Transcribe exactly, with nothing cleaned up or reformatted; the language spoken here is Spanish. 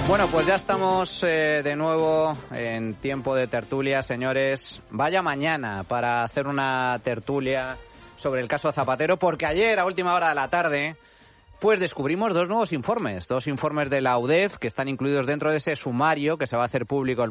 Bueno, pues ya estamos eh, de nuevo en tiempo de tertulia, señores. Vaya mañana para hacer una tertulia sobre el caso Zapatero, porque ayer, a última hora de la tarde, pues descubrimos dos nuevos informes, dos informes de la U D E F que están incluidos dentro de ese sumario que se va a hacer público el